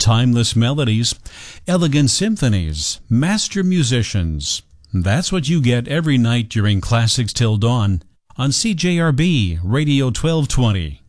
timeless melodies, elegant symphonies, master musicians. That's what you get every night during Classics Till Dawn on CJRB Radio 1220.